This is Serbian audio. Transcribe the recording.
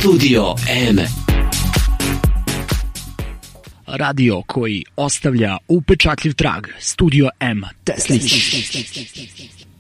Studio M. Radio koji ostavlja upečatljiv trag. Studio M. Teslić.